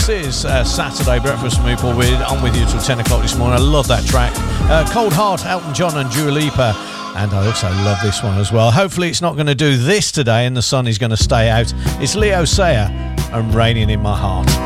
This is Saturday Breakfast with me, Paul Weird. I'm with you till 10 o'clock this morning. I love that track. Cold Heart, Elton John and Dua Lipa. And I also love this one as well. Hopefully it's not going to do this today and the sun is going to stay out. It's Leo Sayer and Raining in My Heart.